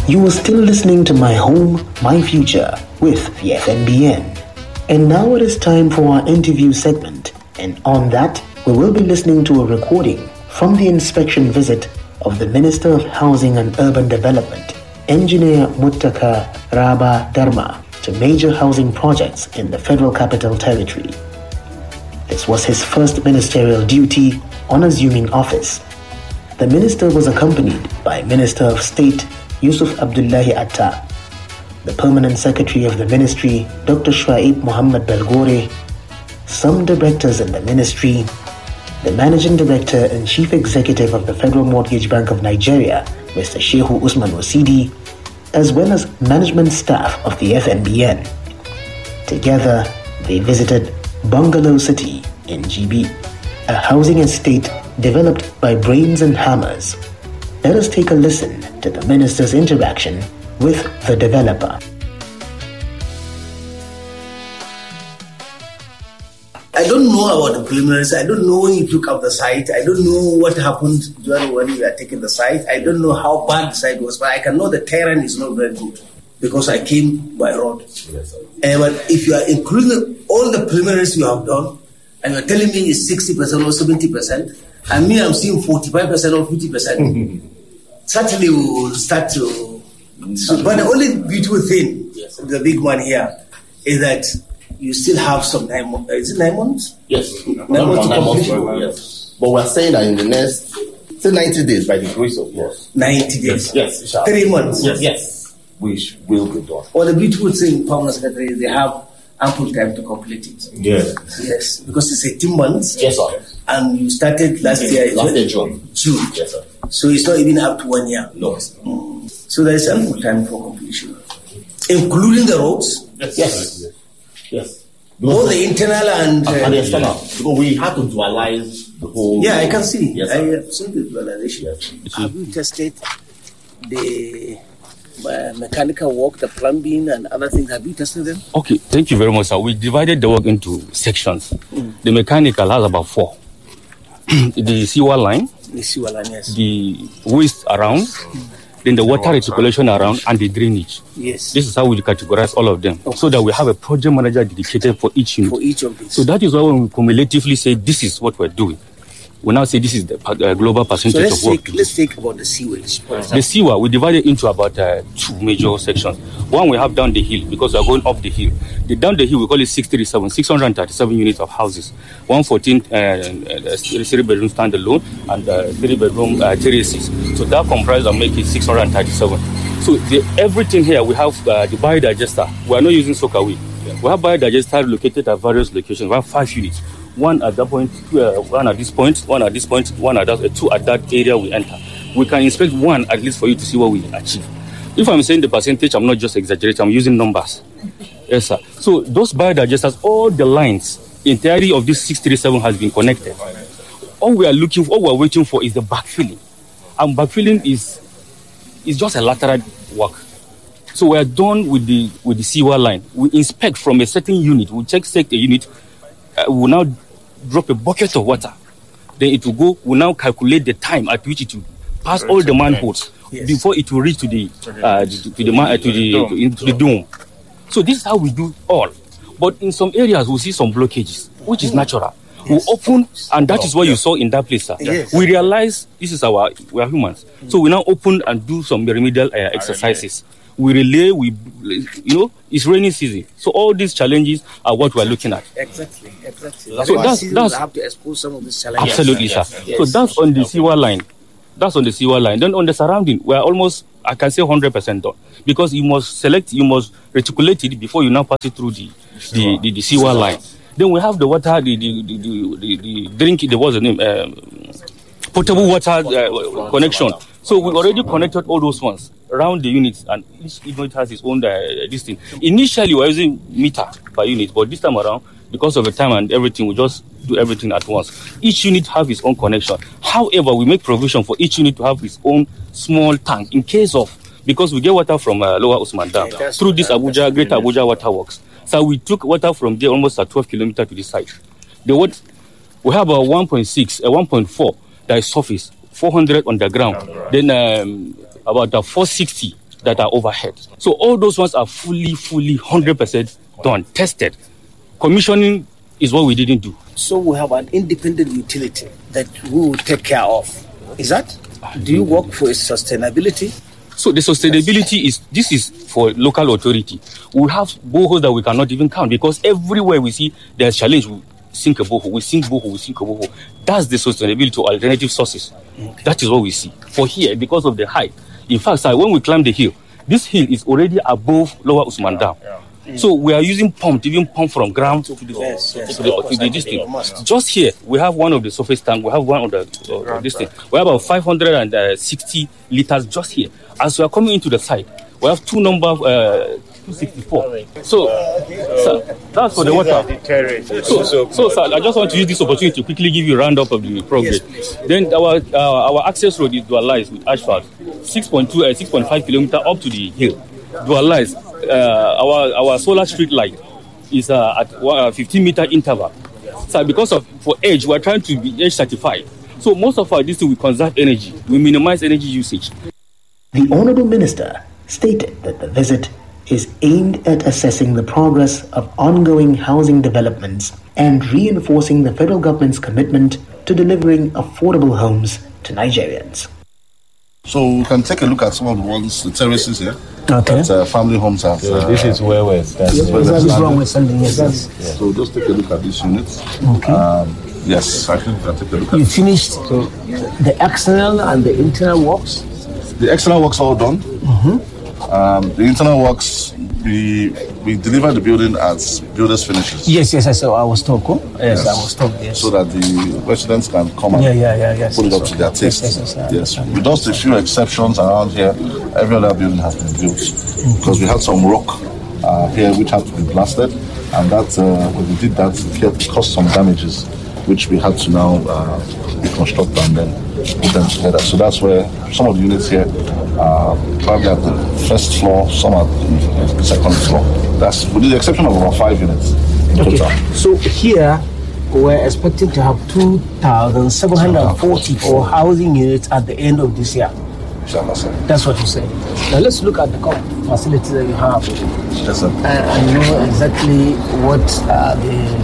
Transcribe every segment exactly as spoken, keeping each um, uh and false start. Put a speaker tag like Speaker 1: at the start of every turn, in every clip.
Speaker 1: You are still listening to My Home, My Future with the F M B N. And now it is time for our interview segment. And on that, we will be listening to a recording from the inspection visit of the Minister of Housing and Urban Development, Engineer Muttaka Raba Dharma, to major housing projects in the Federal Capital Territory. This was his first ministerial duty on assuming office. The minister was accompanied by Minister of State Yusuf Abdullahi Atta, the Permanent Secretary of the Ministry, Doctor Shuaib Muhammad Belgore, some directors in the ministry, the Managing Director and Chief Executive of the Federal Mortgage Bank of Nigeria, Mister Shehu Usman Wasidi, as well as management staff of the F M B N. Together, they visited Bungalow City in G B, a housing estate developed by Brains and Hammers. Let us take a listen to the minister's interaction with the developer.
Speaker 2: I don't know about the preliminaries. I don't know when you took up the site. I don't know what happened during when you are taking the site. I don't know how bad the site was, but I can know the terrain is not very good because I came by road. Yes, uh, but if you are including all the preliminaries you have done, and you are telling me it's sixty percent or seventy percent, and me I'm seeing forty-five percent or fifty percent, certainly we will start to... So, but the only beautiful thing, yes, the big one here, is that you still have some nine months. Is it nine months?
Speaker 3: Yes.
Speaker 2: Nine, nine months to complete.
Speaker 3: Yes. But we're saying that in the next, say ninety days by the grace of God.
Speaker 2: ninety days.
Speaker 3: Yes. yes
Speaker 2: Three months.
Speaker 3: Yes. Yes. Which will be done.
Speaker 2: Well, the beautiful thing, Permanent Secretary, is they have ample time to complete it.
Speaker 3: Yes.
Speaker 2: Yes. Because it's eighteen months.
Speaker 3: Yes, sir.
Speaker 2: And you started last year.
Speaker 3: Last year, June.
Speaker 2: June.
Speaker 3: Yes, sir.
Speaker 2: So it's not even up to one year.
Speaker 3: No.
Speaker 2: Mm. So there is ample time for completion, including the roads.
Speaker 3: Yes. Yes. Yes.
Speaker 2: Both the internal and, uh,
Speaker 3: and the external. Because we have to dualize the whole.
Speaker 2: Yeah, I can see.
Speaker 3: Yes,
Speaker 2: I have seen the dualization.
Speaker 3: Yes.
Speaker 2: Have you tested the uh, mechanical work, the plumbing, and other things? Have you tested them?
Speaker 4: Okay, thank you very much, sir. We divided the work into sections. Mm. The mechanical has about four. The sewer line,
Speaker 2: the sewer line, yes.
Speaker 4: The waste around, mm. then the water reticulation around, and the drainage.
Speaker 2: Yes.
Speaker 4: This is how we categorize all of them, okay, so that we have a project manager dedicated for each unit.
Speaker 2: For each of these.
Speaker 4: So that is why when we cumulatively say this is what we're doing, we now say this is the uh, global percentage
Speaker 2: so let's
Speaker 4: of work.
Speaker 2: Take, let's take about the sewage.
Speaker 4: The sewer, we divide it into about uh, two major sections. One we have down the hill because we are going up the hill. The down the hill we call it six thirty-seven, six hundred thirty-seven units of houses. one fourteen uh, uh, three bedroom standalone and uh, three bedroom uh, terraces. So that comprises and make it six hundred thirty-seven. So the, everything here we have uh, the biodigester. We are not using Sokawi. Yeah. We have biodigester located at various locations. We have five units. One at that point, uh, one at this point, one at this point, one at that, uh, two at that area we enter. We can inspect one at least for you to see what we achieve. If I'm saying the percentage, I'm not just exaggerating, I'm using numbers. Yes, sir. So those biodigesters, all the lines, entirety of this six thirty-seven has been connected. All we are looking for, all we are waiting for is the backfilling. And backfilling is, is just a lateral work. So we are done with the with the sewer line. We inspect from a certain unit, we check check the unit, uh, we will now drop a bucket of water. Then it will go, we will now calculate the time at which it will pass all the manholes, yes, before it will reach to the uh, to, to the uh, to the to, into the dome. So this is how we do all. But in some areas we see some blockages, which is natural. Yes. We open, and that is what you saw in that place, sir. Yes. We realize this is our, we are humans. Mm. So we now open and do some remedial uh, exercises. We relay, we, you know, it's rainy season. So all these challenges are what we're looking at.
Speaker 2: Exactly, exactly.
Speaker 4: So that's, that's, that's
Speaker 2: have to expose some of these challenges.
Speaker 4: Absolutely, yes, sir. Yes. So that's on the sewer line. That's on the sewer line. Then on the surrounding, we're almost, I can say one hundred percent done. Because you must select, you must reticulate it before you now pass it through the, the, the, the sewer line. Then we have the water, the the the, the, the, the drink, the what's the name, um, potable water uh, connection. So we already connected all those ones around the units, and each unit has its own uh, this thing. Initially, we were using meter per unit, but this time around, because of the time and everything, we just do everything at once. Each unit have its own connection. However, we make provision for each unit to have its own small tank in case of, because we get water from uh, Lower Usman Dam yeah, through this Abuja, Greater Abuja Water Works. So we took water from there almost at twelve kilometers to the site. The what we have a one point six, a one point four that is surface, four hundred on the ground. Then um, about a four sixty that are overhead. So all those ones are fully, fully, one hundred percent done, tested. Commissioning is what we didn't do.
Speaker 2: So we have an independent utility that we will take care of. Is that? Do you work for sustainability?
Speaker 4: So the sustainability is, this is for local authority. We have boreholes that we cannot even count because everywhere we see there's challenge, we sink a borehole, we sink borehole, we sink a borehole. That's the sustainability to alternative sources. Okay. That is what we see. For here, because of the height. In fact, sir, when we climb the hill, this hill is already above Lower Usman Dam. Yeah. Mm. So we are using pump to even pump from ground to, to the base, yes, to the, to the distance. Just here, we have one of the surface tank, we have one of the uh, this thing. We have about five hundred sixty liters just here. As we are coming into the site, we have two number uh, two sixty-four. So, uh, sir, that's for the water. So, so, so, sir, I just want to use this opportunity to quickly give you a roundup of the progress. Yes, then our uh, our access road is dualized with asphalt, six point two, uh, six point five kilometer up to the hill. Dualized. Uh, our our solar street light is uh, at uh, fifteen meter interval. So because of for age, we are trying to be age certified. So most of our district we conserve energy, we minimize energy usage.
Speaker 1: The Honourable Minister stated that the visit is aimed at assessing the progress of ongoing housing developments and reinforcing the federal government's commitment to delivering affordable homes to Nigerians.
Speaker 5: So we can take a look at some of the ones, the terraces here.
Speaker 1: Okay.
Speaker 5: That uh, family homes have.
Speaker 6: So
Speaker 5: uh,
Speaker 6: this is where we're standing.
Speaker 5: Yes,
Speaker 1: that is wrong with sending yes, yes.
Speaker 5: Yeah. So just take a look at these units.
Speaker 1: Okay.
Speaker 5: Um, yes, I think we can take a look at
Speaker 1: You
Speaker 5: it.
Speaker 1: finished so, the external and the internal works?
Speaker 5: The external works all done.
Speaker 1: Mm-hmm.
Speaker 5: Um, the internal works, we we deliver the building as builders finishes.
Speaker 1: Yes, yes, yes. So I was told. Oh? Yes,
Speaker 5: Yes.
Speaker 1: I was told. Yes.
Speaker 5: So that the residents can come and
Speaker 1: Yeah, yeah, yeah, yes.
Speaker 5: put it up
Speaker 1: yes,
Speaker 5: to their
Speaker 1: yes,
Speaker 5: taste.
Speaker 1: yes, yes, yes,
Speaker 5: Yes,
Speaker 1: yes.
Speaker 5: with just a few exceptions around here, every other building has been built because we had some rock uh, here which had to be blasted, and that uh, when we did that, it caused some damages, which we had to now uh, reconstruct and then put them together. So that's where some of the units here are probably at the first floor, some at the second floor. That's with the exception of about five units in
Speaker 1: Okay.
Speaker 5: total.
Speaker 1: So here we're expecting to have two thousand seven hundred forty-four housing units at the end of this year.
Speaker 5: Inshallah, sir.
Speaker 1: That's what you say. Now let's look at the facilities that you have
Speaker 5: Yes, sir.
Speaker 1: and, and know exactly what are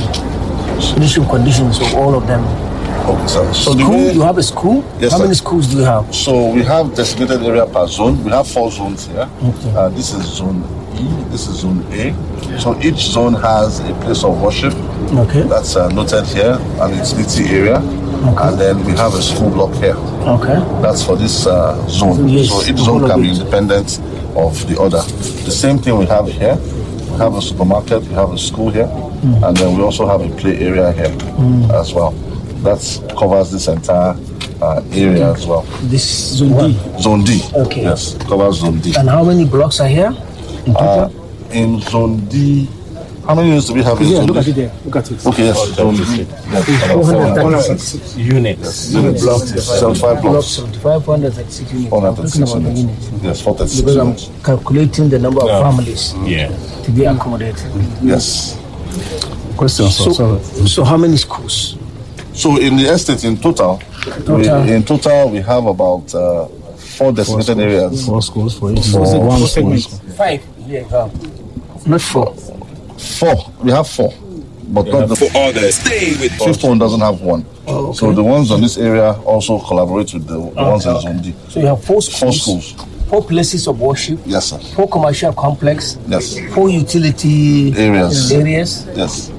Speaker 1: the initial conditions of all of them.
Speaker 5: Okay, sir. So the
Speaker 1: School,
Speaker 5: way-
Speaker 1: you have a school?
Speaker 5: Yes,
Speaker 1: How
Speaker 5: sir.
Speaker 1: many schools do you have?
Speaker 5: So we have designated area per zone. We have four zones here.
Speaker 1: Okay.
Speaker 5: Uh, this is zone E, this is zone A. So each zone has a place of worship.
Speaker 1: Okay.
Speaker 5: That's uh, noted here, and it's D T area.
Speaker 1: Okay.
Speaker 5: And then we have a school block here.
Speaker 1: Okay.
Speaker 5: That's for this uh, zone.
Speaker 1: Yes,
Speaker 5: So each
Speaker 1: all
Speaker 5: zone
Speaker 1: of
Speaker 5: can be
Speaker 1: it.
Speaker 5: independent of the other. The same thing we have here. We have a supermarket, we have a school here,
Speaker 1: Mm.
Speaker 5: and then we also have a play area here as well. That covers this entire uh, area as well.
Speaker 1: This zone D.
Speaker 5: Zone D.
Speaker 1: Okay.
Speaker 5: Yes, covers zone D.
Speaker 1: And how many blocks are here in total?
Speaker 5: Uh, in zone D, how many units do we have in
Speaker 1: yeah,
Speaker 5: zone
Speaker 1: look
Speaker 5: D?
Speaker 1: at it there. Look at it.
Speaker 5: Okay, yes, zone D.
Speaker 1: four hundred thirty-six
Speaker 6: Units.
Speaker 5: Units.
Speaker 6: Blocks.
Speaker 5: seventy-five
Speaker 1: blocks,
Speaker 5: blocks.
Speaker 1: seventy-five, four hundred thirty-six units.
Speaker 5: four
Speaker 1: I'm
Speaker 5: hundred
Speaker 1: talking
Speaker 5: thirty-six
Speaker 1: about the
Speaker 5: units.
Speaker 1: units.
Speaker 5: Yes, four hundred thirty-six
Speaker 1: Because I'm
Speaker 5: units.
Speaker 1: calculating the number of
Speaker 6: Yeah.
Speaker 1: families
Speaker 6: Yeah.
Speaker 1: to be accommodated.
Speaker 5: Yes.
Speaker 6: Question.
Speaker 1: So, so how many schools?
Speaker 5: So in the estate, in total, we,
Speaker 1: Total.
Speaker 5: in total we have about uh, four designated areas.
Speaker 6: Four schools for each.
Speaker 5: For
Speaker 6: one
Speaker 5: four
Speaker 6: school.
Speaker 1: Five. Yeah, wow. Not four.
Speaker 5: Four. We have four, but not the
Speaker 7: For others, stay with us.
Speaker 5: fifth one doesn't have one.
Speaker 1: Oh, okay.
Speaker 5: So the ones on this area also collaborate with the, the ones in zone D.
Speaker 1: So you have four schools.
Speaker 5: Four schools.
Speaker 1: Four places of worship.
Speaker 5: Yes, sir.
Speaker 1: Four commercial complex.
Speaker 5: Yes.
Speaker 1: Four utility
Speaker 5: Areas.
Speaker 1: areas.
Speaker 5: Yes.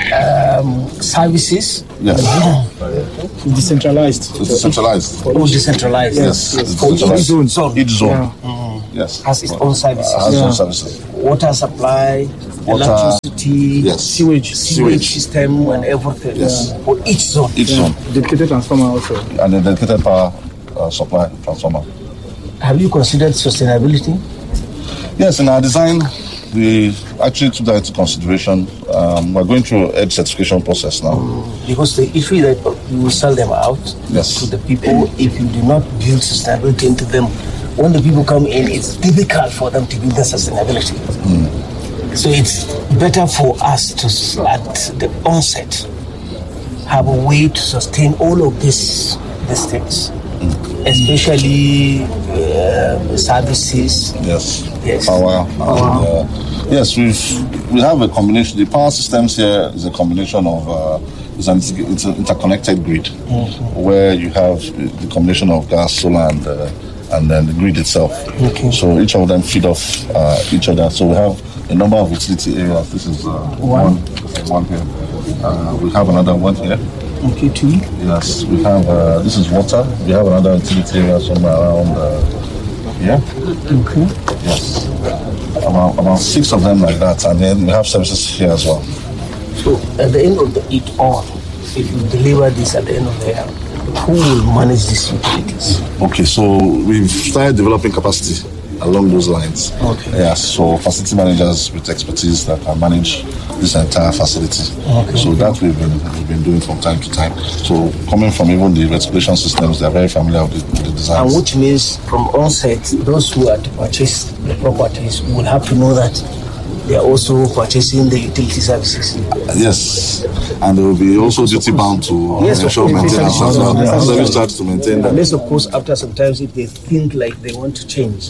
Speaker 1: Um, services.
Speaker 5: Yes.
Speaker 6: Decentralized.
Speaker 5: It's decentralized.
Speaker 1: All decentralized.
Speaker 5: Yes. It's
Speaker 1: For each
Speaker 5: decentralized.
Speaker 1: zone.
Speaker 5: Each zone. Yes.
Speaker 1: Has its own services.
Speaker 5: Has its own services.
Speaker 1: Water supply,
Speaker 5: Water,
Speaker 1: electricity,
Speaker 5: yes.
Speaker 1: sewage, sewage
Speaker 5: Sewage.
Speaker 1: system, and everything.
Speaker 5: Yes.
Speaker 1: For each zone.
Speaker 5: Each zone.
Speaker 6: Dedicated transformer also.
Speaker 5: And a dedicated power uh, supply transformer.
Speaker 1: Have you considered sustainability?
Speaker 5: Yes, in our design, we actually took that into consideration. Um, we're going through an edge certification process now.
Speaker 1: Because the issue is that you will sell them out
Speaker 5: Yes.
Speaker 1: to the people if you do not build sustainability into them. When the people come in, it's difficult for them to build the sustainability. So it's better for us to, s- at the onset, have a way to sustain all of this, these things, especially uh,
Speaker 2: services.
Speaker 5: Yes.
Speaker 2: Yes.
Speaker 5: Power. And, uh, yes, we've we have a combination. The power systems here is a combination of uh, it's an, it's an interconnected grid mm-hmm. where you have the combination of gas, solar, and uh, and then the grid itself.
Speaker 2: Okay.
Speaker 5: So each of them feed off uh, each other. So we have a number of utility areas. This is uh, one. This is one here. Uh, we have another one here.
Speaker 2: Okay, two.
Speaker 5: Yes, we have. Uh, this is water. We have another utility area somewhere around uh, here.
Speaker 2: Okay.
Speaker 5: Yes. About, about six of them like that, and then we have services here as well.
Speaker 2: So at the end of the, it all, if you deliver this at the end of the year, who will manage these utilities?
Speaker 5: Okay, so we've started developing capacity along those lines.
Speaker 2: Okay.
Speaker 5: Yes, so facility managers with expertise that can manage this entire facility.
Speaker 2: Okay.
Speaker 5: So that we've been we've been doing from time to time. So coming from even the reticulation systems, they are very familiar with the, with the designs.
Speaker 2: And which means from onset, those who are to purchase the properties will have to know that they are also purchasing the utility services.
Speaker 5: Yes, and they will be also duty bound to
Speaker 2: yes,
Speaker 5: ensure maintenance as well.
Speaker 2: Yeah.
Speaker 5: Service charge to maintain them.
Speaker 2: Unless, of course, after some time, if they think like they want to change.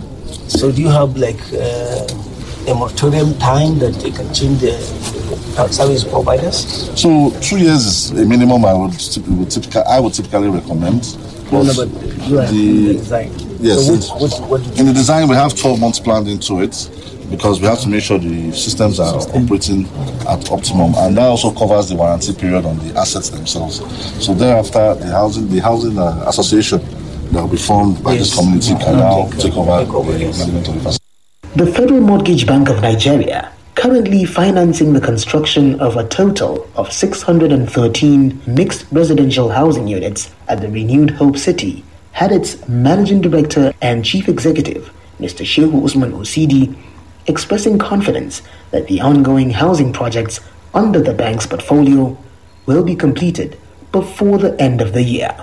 Speaker 2: So do you have like uh, a moratorium time that they can change the service providers?
Speaker 5: So two years is a minimum I would, would typically I would typically recommend.
Speaker 2: No, no, but you are
Speaker 5: the,
Speaker 2: in the design.
Speaker 5: Yes,
Speaker 2: so which, what, what
Speaker 5: in the design we have twelve months planned into it because we have to make sure the systems are operating at optimum, and that also covers the warranty period on the assets themselves. So thereafter, the housing the housing uh, association that will be formed by yes. this community can now okay. take over, take over the yes. management of the facility.
Speaker 1: The Federal Mortgage Bank of Nigeria, currently financing the construction of a total of six hundred thirteen mixed residential housing units at the renewed Hope City, had its Managing Director and Chief Executive, Mister Shehu Usman Osidi, expressing confidence that the ongoing housing projects under the bank's portfolio will be completed before the end of the year.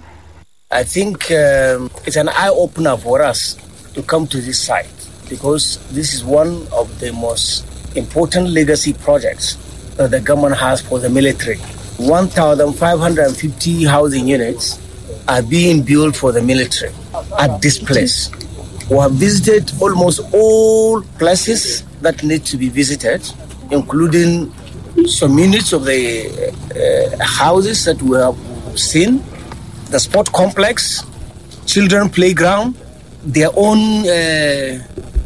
Speaker 2: I think um, it's an eye-opener for us to come to this site because this is one of the most important legacy projects that the government has for the military. one thousand five hundred fifty housing units are being built for the military at this place. We have visited almost all places that need to be visited, including some units of the uh, houses that we have seen, the sport complex, children playground, their own uh,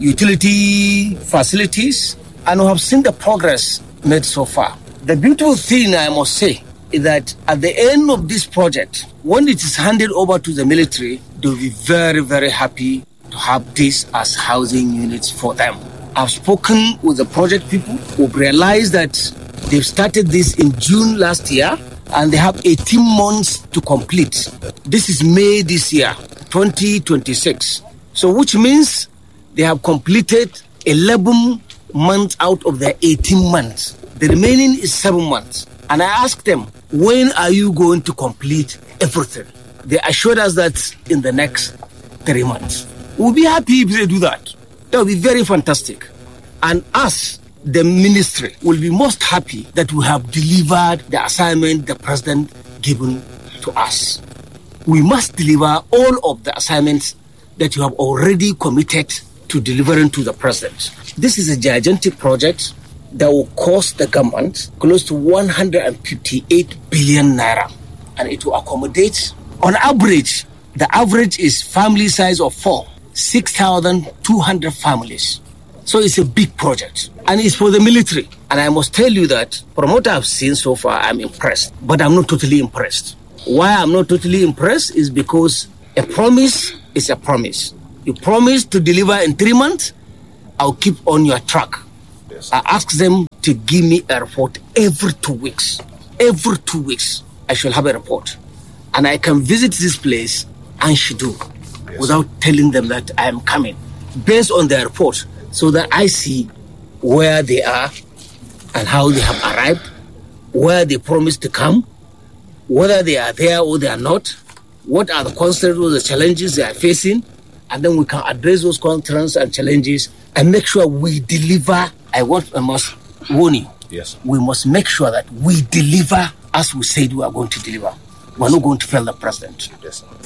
Speaker 2: utility facilities, and we have seen the progress made so far. The beautiful thing, I must say, is that at the end of this project, when it is handed over to the military, they will be very, very happy to have this as housing units for them. I've spoken with the project people who've realized that they've started this in June last year, and they have eighteen months to complete. This is May this year, twenty twenty-six. So which means they have completed eleven months out of their eighteen months. The remaining is seven months. And I asked them, when are you going to complete everything? They assured us that in the next three months. We'll be happy if they do that. That will be very fantastic. And us, the ministry, will be most happy that we have delivered the assignment the president given to us. We must deliver all of the assignments that you have already committed to delivering to the president. This is a gigantic project that will cost the government close to one hundred fifty-eight billion naira. And it will accommodate, on average, the average is family size of four, six thousand two hundred families. So it's a big project, and it's for the military. And I must tell you that from what I've seen so far, I'm impressed, but I'm not totally impressed. Why I'm not totally impressed is because a promise is a promise. You promise to deliver in three months, I'll keep on your track. Yes. I ask them to give me a report every two weeks. Every two weeks, I shall have a report. And I can visit this place and schedule yes. without telling them that I am coming, based on their report, so that I see where they are and how they have arrived, where they promised to come, whether they are there or they are not, what are the constraints or the challenges they are facing, and then we can address those constraints and challenges and make sure we deliver. I want, I must warn you, yes. we must make sure that we deliver as we said we are going to deliver. We're not going to fail the president. Yes.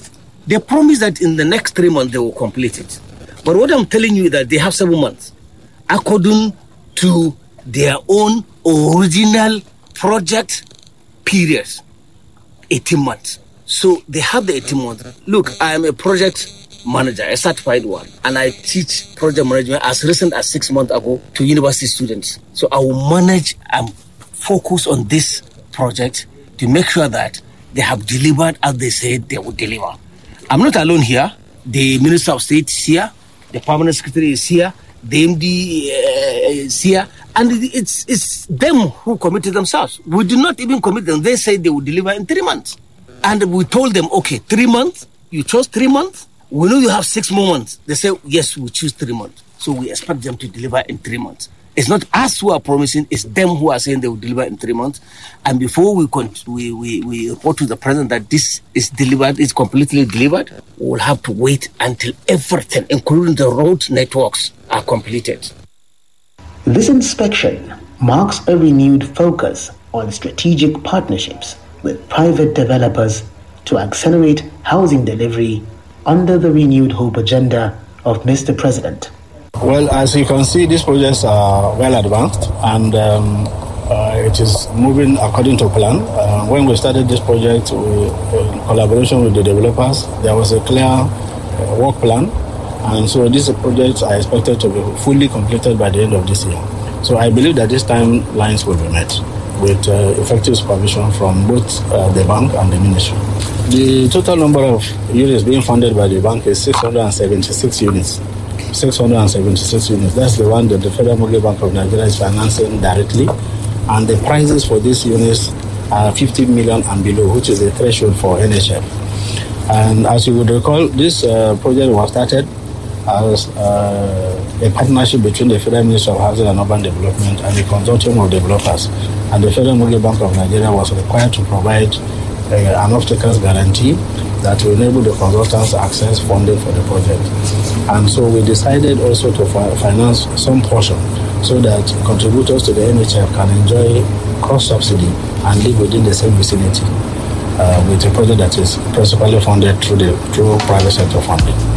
Speaker 2: They promised that in the next three months they will complete it. But what I'm telling you is that they have seven months. According to their own original project periods, eighteen months. So they have the eighteen months. Look, I am a project manager, a certified one, and I teach project management as recent as six months ago to university students. So I will manage and focus on this project to make sure that they have delivered as they said they would deliver. I'm not alone here. The Minister of State is here, the Permanent Secretary is here, the M D uh, is here, and it's it's them who committed themselves. We did not even commit them. They said they would deliver in three months. And we told them, okay, three months, you chose three months, we know you have six more months. They say, yes, we choose three months. So we expect them to deliver in three months. It's not us who are promising, it's them who are saying they will deliver in three months. And before we con- we, we, we report to the president that this is delivered, is completely delivered, we will have to wait until everything, including the road networks, are completed.
Speaker 1: This inspection marks a renewed focus on strategic partnerships with private developers to accelerate housing delivery under the renewed hope agenda of Mister President.
Speaker 6: Well, as you can see, these projects are well advanced and um, uh, it is moving according to plan. Uh, when we started this project we, in collaboration with the developers, there was a clear uh, work plan, and so these projects are expected to be fully completed by the end of this year. So I believe that these timelines will be met with uh, effective supervision from both uh, the bank and the ministry. The total number of units being funded by the bank is six hundred seventy-six units. six hundred seventy-six units. That's the one that the Federal Mortgage Bank of Nigeria is financing directly. And the prices for these units are fifty million and below, which is the threshold for N H F. And as you would recall, this uh, project was started as uh, a partnership between the Federal Ministry of Housing and Urban Development and the consortium of developers. And the Federal Mortgage Bank of Nigeria was required to provide uh, an off-takers guarantee that will enable the consultants to access funding for the project. And so we decided also to fi- finance some portion so that contributors to the N H F can enjoy cross-subsidy and live within the same vicinity uh, with a project that is principally funded through the through private sector funding.